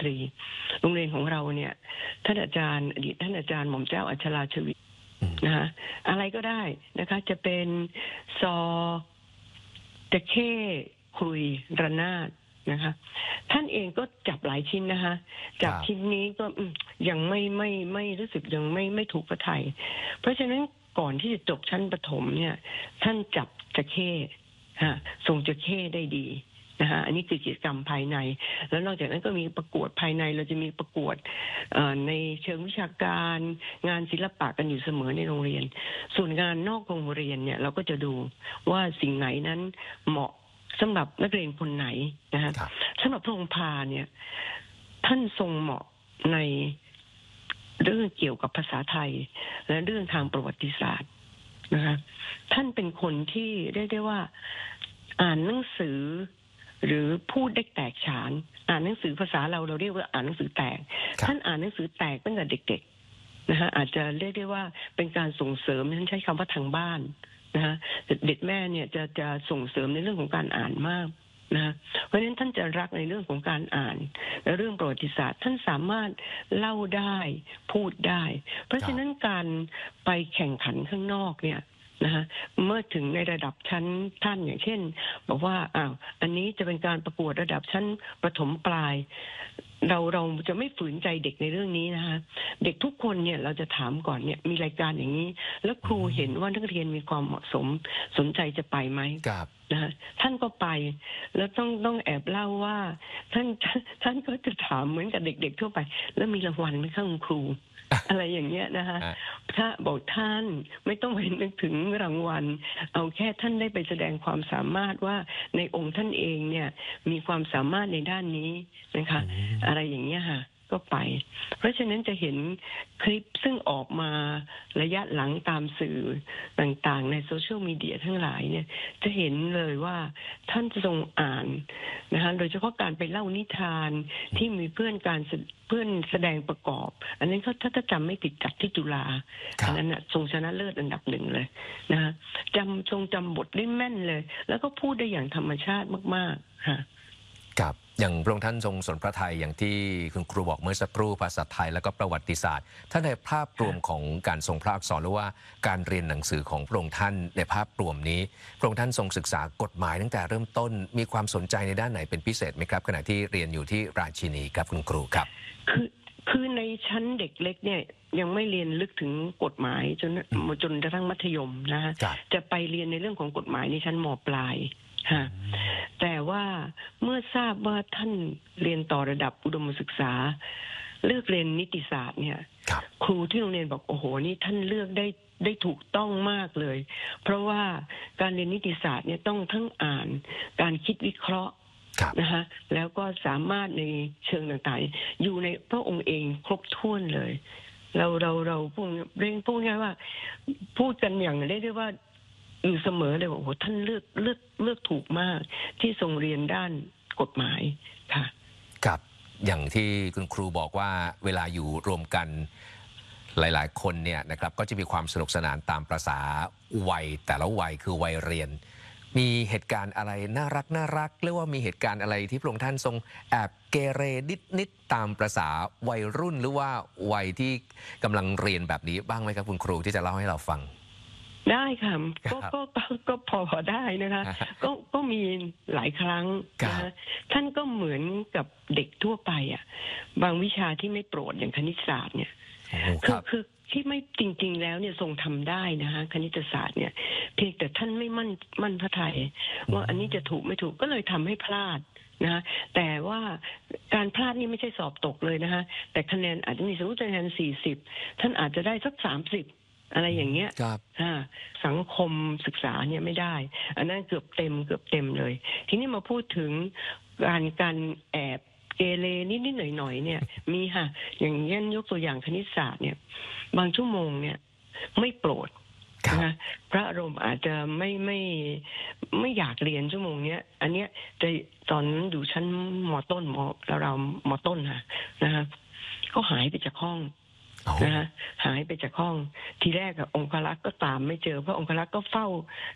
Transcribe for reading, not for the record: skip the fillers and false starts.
ตรีโรงเรียนของเราเนี่ยท่านอาจารย์อดีตท่านอาจารย์หม่อมเจ้าอัชราชวินะคะอะไรก็ได้นะคะจะเป็นซอจะเข้ครุยระนาดนะคะท่านเองก็จับหลายชิ้นนะคะจับชิ้นนี้ก็ยังไม่รู้สึกยังไม่ถูกพระทัยเพราะฉะนั้นก่อนที่จะจบชั้นประถมเนี่ยท่านจับจะเข้ทรงจะเข้ได้ดีนะคะอันนี้คือกิจกรรมภายในแล้วนอกจากนั้นก็มีประกวดภายในเราจะมีประกวดในเชิงวิชาการงานศิลปะกันอยู่เสมอในโรงเรียนส่วนงานนอกโรงเรียนเนี่ยเราก็จะดูว่าสิ่งไหนนั้นเหมาะสำหรับนักเรียนคนไหนนะฮะสำหรับพระองค์พาเนี่ยท่านทรงเหมาะในเรื่องเกี่ยวกับภาษาไทยและเรื่องทางประวัติศาสตร์นะคะท่านเป็นคนที่เรียกได้ว่าอ่านหนังสือหรือพูดได้แตกฉานอ่านหนังสือภาษาเราเรียกว่าอ่านหนังสือแตกท่านอ่านหนังสือแตกตั้งแต่เด็กๆนะฮะอาจจะเรียกได้ว่าเป็นการส่งเสริมท่านใช้คำว่าทางบ้านนะฮะเด็กแม่เนี่ยจะส่งเสริมในเรื่องของการอ่านมากนะเพราะฉะนั้นท่านจะรักในเรื่องของการอ่านและเรื่องประวัติศาสตร์ท่านสามารถเล่าได้พูดได้เพราะฉะนั้นการไปแข่งขันข้างนอกเนี่ยนะฮะเมื่อถึงในระดับชั้นท่านอย่างเช่นบอกว่าอันนี้จะเป็นการประกวดระดับชั้นประถมปลายเราจะไม่ฝืนใจเด็กในเรื่องนี้นะคะเด็กทุกคนเนี่ยเราจะถามก่อนเนี่ยมีรายการอย่างนี้แล้วครูเห็นว่านักเรียนมีความเหมาะสมสนใจจะไปไหมนะฮะท่านก็ไปแล้วต้องแอบเล่าว่าท่านก็จะถามเหมือนกับเด็กๆทั่วไปแล้วมีรางวัลไหมคะคุณครูอะไรอย่างเงี้ยนะคะถ้าบอกท่านไม่ต้องไปนึกถึงรางวัลเอาแค่ท่านได้ไปแสดงความสามารถว่าในองค์ท่านเองเนี่ยมีความสามารถในด้านนี้นะคะอะไรอย่างเงี้ยค่ะก็ไปเพราะฉะนั้นจะเห็นคลิปซึ่งออกมาระยะหลังตามสื่อต่างๆในโซเชียลมีเดียทั้งหลายเนี่ยจะเห็นเลยว่าท่านจะทรงอ่านนะคะโดยเฉพาะการไปเล่านิทานที่มีเพื่อนแสดงประกอบอันนั้นเขาถ้าจำไม่ผิดจัดที่จุฬาอันนั้นน่ะทรงชนะเลิศอันดับหนึ่งเลยนะคะทรงจำบทได้แม่นเลยแล้วก็พูดได้อย่างธรรมชาติมากๆค่ะครับอย่างพระองค์ท่านทรงสนพระทัยอย่างที่คุณครูบอกเมื่อสักครู่ภาษาไทยและก็ประวัติศาสตร์ถ้าในภาพรวมของการทรงพระอักษรหรือว่าการเรียนหนังสือของพระองค์ท่านในภาพรวมนี้พระองค์ท่านทรงศึกษากฎหมายตั้งแต่เริ่มต้นมีความสนใจในด้านไหนเป็นพิเศษไหมครับขณะที่เรียนอยู่ที่ราชินีครับคุณครูครับคือในชั้นเด็กเล็กเนี่ยยังไม่เรียนลึกถึงกฎหมายจนกระทั่งมัธยมนะฮะจะไปเรียนในเรื่องของกฎหมายในชั้นม.ปลายแต่ว่าเมื่อทราบว่าท่านเรียนต่อระดับอุดมศึกษาเลือกเรียนนิติศาสตร์เนี่ยครูที่โรงเรียนบอกโอ้โหนี่ท่านเลือกได้ถูกต้องมากเลยเพราะว่าการเรียนนิติศาสตร์เนี่ยต้องทั้งอ่านการคิดวิเคราะห์นะคะแล้วก็สามารถในเชิงต่างๆอยู่ในพระองค์เองครบถ้วนเลยเราพูดง่ายว่าพูดกันอย่างเรียกได้ว่าอยู่เสมอเลยว่าโอ้โหท่านเลือกถูกมากที่ทรงเรียนด้านกฎหมายค่ะครับอย่างที่คุณครูบอกว่าเวลาอยู่รวมกันหลายๆคนเนี่ยนะครับก็จะมีความสนุกสนานตามประสาวัยแต่ละวัยคือวัยเรียนมีเหตุการณ์อะไรน่ารักหรือว่ามีเหตุการณ์อะไรที่พระองค์ท่านทรงแอบเกเรนิดตามประสาวัยรุ่นหรือว่าวัยที่กำลังเรียนแบบนี้บ้างไหมครับคุณครูที่จะเล่าให้เราฟังได้ค่ะก็พอได้นะคะก็มีหลายครั้งนะท่านก็เหมือนกับเด็กทั่วไปอ่ะบางวิชาที่ไม่โปรดอย่างคณิตศาสตร์เนี่ยคือที่ไม่จริงๆแล้วเนี่ยทรงทำได้นะคะคณิตศาสตร์เนี่ยเพียงแต่ท่านไม่มั่นพระทัยว่าอันนี้จะถูกไม่ถูกก็เลยทำให้พลาดนะแต่ว่าการพลาดนี่ไม่ใช่สอบตกเลยนะคะแต่คะแนนอาจจะมีสมมติคะแนน40ท่านอาจจะได้สัก30อะไรอย่างเงี้ยสังคมศึกษาเนี่ยไม่ได้อันนั้นเกือบเต็มเลยทีนี้มาพูดถึงการแอบเกเรนิดหน่อยเนี่ยมีค่ะอย่างเช่นยกตัวอย่างคณิตศาสตร์เนี่ยบางชั่วโมงเนี่ยไม่โปรดนะพระอารมณ์อาจจะไม่อยากเรียนชั่วโมงเนี้ยอันเนี้ยแต่ตอนนั้นอยู่ชั้นม.ต้นเราม.ต้นค่ะนะฮะก็หายไปจากห้องนะฮะหายไปจากห้องทีแรกองครักษ์ก็ตามไม่เจอเพราะองครักษ์ก็เฝ้า